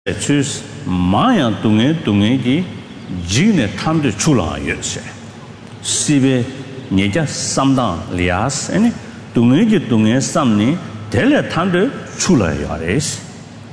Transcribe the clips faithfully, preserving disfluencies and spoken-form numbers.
choose Maya Tunge Tunge Gene Tam to Chula Yose. Sibe Neja Samdan Lias, and Tunge Tunge Samni, Tele Tam to Chula Yares.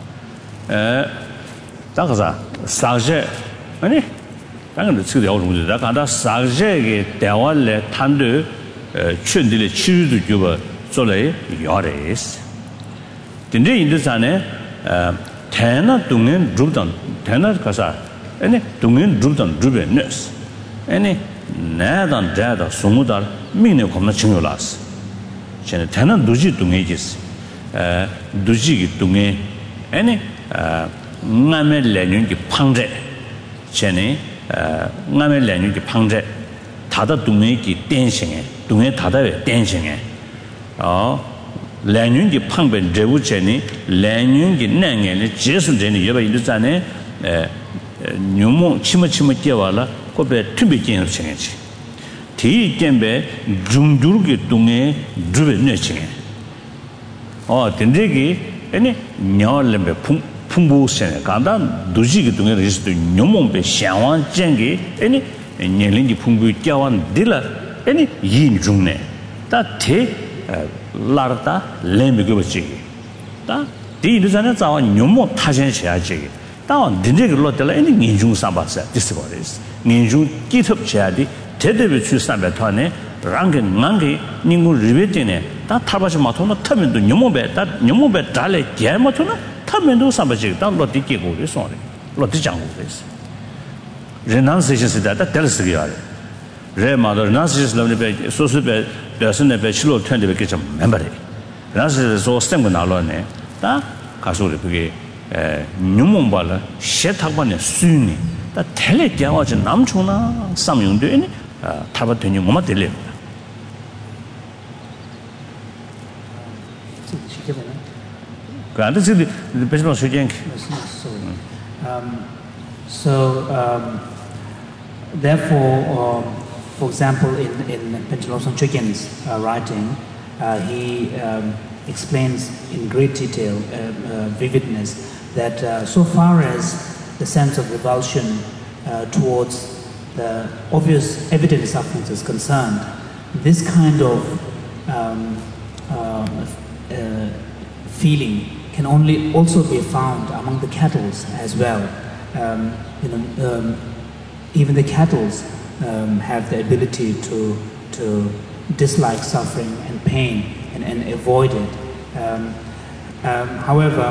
Takaza, Sarge, any? I'm going to see the old one. That Sarge, Dawale Tandu, Chundili Chu to Juba, Sole Yares. The day in the Sane. Tena Dungen Drudan, Tena Casa, any Dungen Drudan Druben nurse, any Nadan Dada Sumudar, Mino Comna Chingulas. Tena Duji Dungages, Duji Dunge, any Name Lenungi Pangre, Jenny, Name Lenungi Pangre, Tada Dungeki dancing, Dunge Tada dancing. Oh. Lanyungi Pangben Jewu Jenny, Lanyungi Nang and Jason Jenny, Yaba Indusane, Numo Chimachima Kiawala, Kobe Tubikin of Chingy. Tea Gembe, Jumdurgi Dunge, Druid Nurching. Oh, Tindegi, any Nyalembe Pumbu Sen, Gandan, Duji Dunge is to Numombe, Shawan Jengi, any Nyelingi Pumbu Kiawan Dilla, any Yin June. That tea. Larta, Lemiguchi. The Luzana Numo Tajan Shaji. Down, the nigger Lotella, any Ninjun Sabasa, this is Ninjun, Gitup Chadi, Tedevichu Sabatone, Rangan Mangi, Ningu Rivetine, that Tabash Matona, Tamin to Numobe, that Numobe Dale, Giamatona, Tamin to Sabaji, down Lotiki, sorry, Lotijango is. Renunciation is that, that tells the Mother renunciation of the social person a bachelor twenty vacation memory. Renunciation is so stem alone. That Kasuri, Numumbala, Shetaban Sunni, that Telegawa and Namchuna, some you do any Tabatinu Mama deliver. Granted, the business of Yank. So, um, therefore, um, for example, in, in Penteloson Chicken's uh, writing, uh, he um, explains in great detail, uh, uh, vividness, that uh, so far as the sense of revulsion uh, towards the obvious evident sufferings is concerned, this kind of um, uh, uh, feeling can only also be found among the cattle as well. Um, you know, um, even the cattle Um, have the ability to to dislike suffering and pain and, and avoid it. Um, um, however,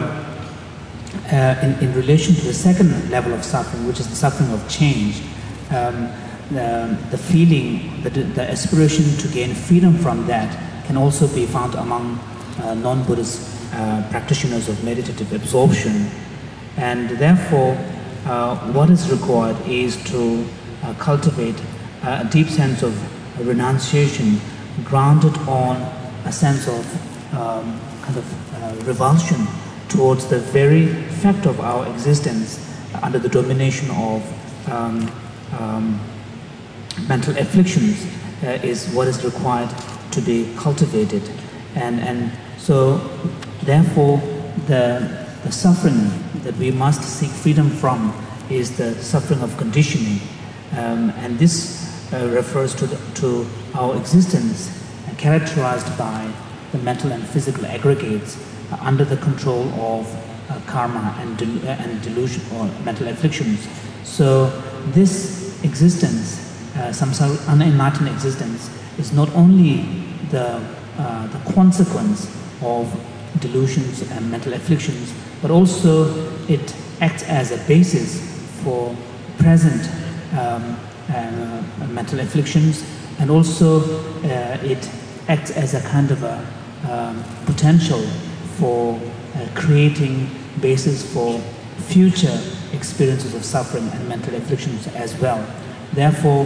uh, in, in relation to the second level of suffering, which is the suffering of change, um, the, the feeling, the, the aspiration to gain freedom from that can also be found among uh, non-Buddhist uh, practitioners of meditative absorption. And therefore, uh, what is required is to Uh, cultivate uh, a deep sense of uh, renunciation grounded on a sense of um, kind of uh, revulsion towards the very fact of our existence uh, under the domination of um, um, mental afflictions uh, is what is required to be cultivated. And, and so therefore the, the suffering that we must seek freedom from is the suffering of conditioning. Um, and this uh, refers to, the, to our existence uh, characterized by the mental and physical aggregates uh, under the control of uh, karma and, del and delusion or mental afflictions. So this existence, uh, samsara, unenlightened existence, is not only the, uh, the consequence of delusions and mental afflictions, but also it acts as a basis for present Um, uh, mental afflictions, and also uh, it acts as a kind of a um, potential for uh, creating basis for future experiences of suffering and mental afflictions as well. Therefore,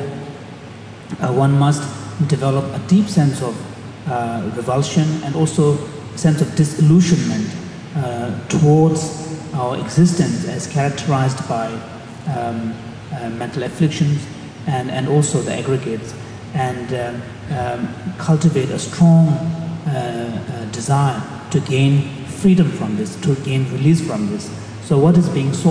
uh, one must develop a deep sense of uh, revulsion and also a sense of disillusionment uh, towards our existence as characterized by um, Uh, mental afflictions and, and also the aggregates, and um, um, cultivate a strong uh, uh, desire to gain freedom from this, to gain release from this. So So what is being sought